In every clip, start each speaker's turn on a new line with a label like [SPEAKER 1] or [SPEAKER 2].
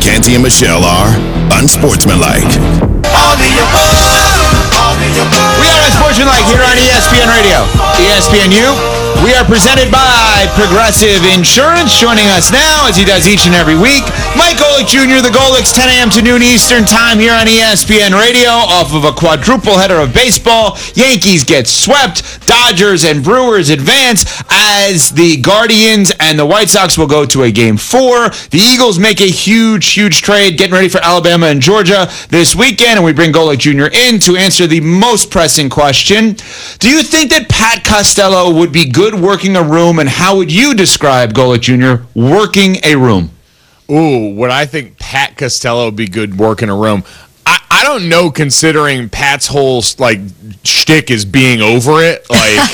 [SPEAKER 1] Canty and Michelle are unsportsmanlike.
[SPEAKER 2] We are unsportsmanlike here on ESPN Radio. ESPNU. We are presented by Progressive Insurance. Joining us now, as he does each and every week, Mike Golic Jr., the Golics, 10 a.m. to noon Eastern time here on ESPN Radio, off of a quadruple header of baseball. Yankees get swept. Dodgers and Brewers advance as the Guardians and the White Sox will go to a Game 4. The Eagles make a huge trade, getting ready for Alabama and Georgia this weekend, and we bring Golic Jr. in to answer the most pressing question. Do you think that Pat Costello would be good working a room, and how would you describe, Golic Jr., working a room?
[SPEAKER 3] Ooh, would I think Pat Costello would be good working a room? I don't know, considering Pat's whole shtick is being over it.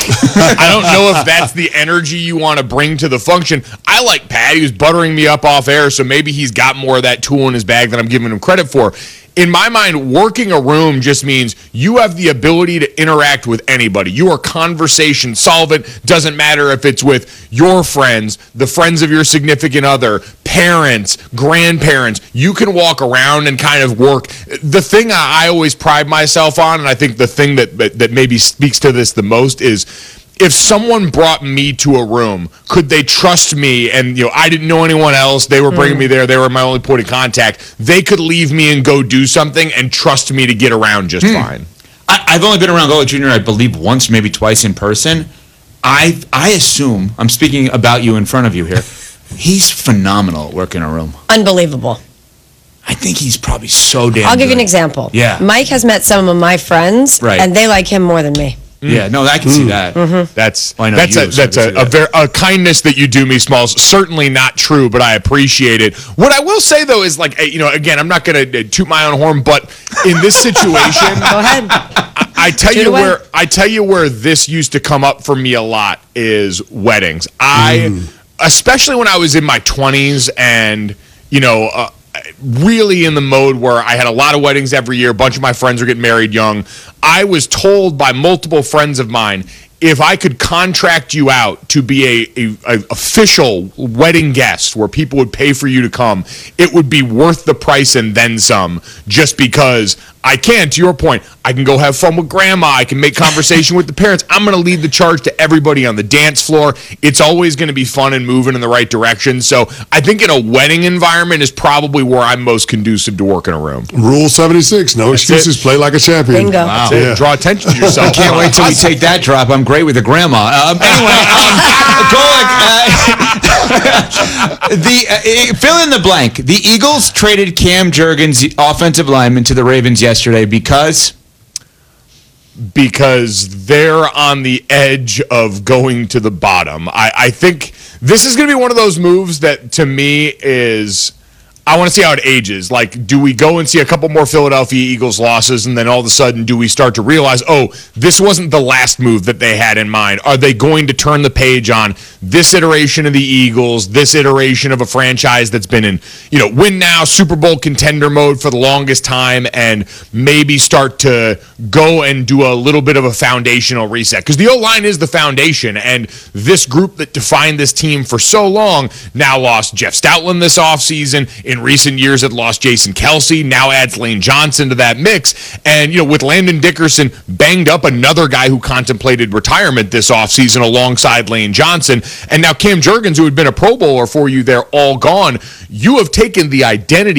[SPEAKER 3] I don't know if that's the energy you want to bring to the function. I like Pat. He was buttering me up off air, so maybe he's got more of that tool in his bag than I'm giving him credit for. In my mind, working a room just means you have the ability to interact with anybody. You are conversation solvent. Doesn't matter if it's with your friends, the friends of your significant other, parents, grandparents. You can walk around and kind of work. The thing I always pride myself on, and I think the thing that maybe speaks to this the most, is if someone brought me to a room, could they trust me? And I didn't know anyone else. They were bringing me there. They were my only point of contact. They could leave me and go do something and trust me to get around just fine.
[SPEAKER 2] I've only been around Golic Jr., I believe, once, maybe twice in person. I assume, I'm speaking about you in front of you here, he's phenomenal at working a room.
[SPEAKER 4] Unbelievable.
[SPEAKER 2] I think he's probably so damn
[SPEAKER 4] I'll give you
[SPEAKER 2] good.
[SPEAKER 4] an example.
[SPEAKER 2] Yeah.
[SPEAKER 4] Mike has met some of my friends,
[SPEAKER 2] Right.
[SPEAKER 4] and they like him more than me.
[SPEAKER 2] Yeah, no, I can see that.
[SPEAKER 4] Mm-hmm.
[SPEAKER 3] That's
[SPEAKER 2] I know
[SPEAKER 3] that's
[SPEAKER 2] you, so I can see that.
[SPEAKER 3] a kindness that you do me, Smalls. Certainly not true, but I appreciate it. What I will say though is again, I'm not going to toot my own horn, but in this situation,
[SPEAKER 4] Go ahead.
[SPEAKER 3] I tell you where this used to come up for me a lot is weddings. Especially when I was in my 20s and really in the mode where I had a lot of weddings every year. A bunch of my friends were getting married young. I was told by multiple friends of mine, if I could contract you out to be a official wedding guest where people would pay for you to come, it would be worth the price and then some, just because I can, to your point, I can go have fun with grandma. I can make conversation with the parents. I'm going to lead the charge to everybody on the dance floor. It's always going to be fun and moving in the right direction. So I think in a wedding environment is probably where I'm most conducive to working a room.
[SPEAKER 5] Rule 76, no excuses, play like a champion.
[SPEAKER 4] Bingo.
[SPEAKER 2] Wow.
[SPEAKER 3] That's it. Draw attention to yourself.
[SPEAKER 2] Can't wait till we take that drop. I'm great with a grandma. Golic, fill in the blank. The Eagles traded Cam Jurgens, the offensive lineman, to the Ravens yesterday because
[SPEAKER 3] they're on the edge of going to the bottom. I think this is going to be one of those moves that, to me, is I want to see how it ages. Do we go and see a couple more Philadelphia Eagles losses, and then all of a sudden do we start to realize, this wasn't the last move that they had in mind? Are they going to turn the page on this iteration of the Eagles, this iteration of a franchise that's been in, win now, Super Bowl contender mode for the longest time, and maybe start to go and do a little bit of a foundational reset? Because the O-line is the foundation, and this group that defined this team for so long now lost Jeff Stoutland this offseason. In recent years, had lost Jason Kelce, now adds Lane Johnson to that mix. And, with Landon Dickerson banged up, another guy who contemplated retirement this offseason alongside Lane Johnson, and now Cam Jurgens, who had been a Pro Bowler for you, they're all gone. You have taken the identity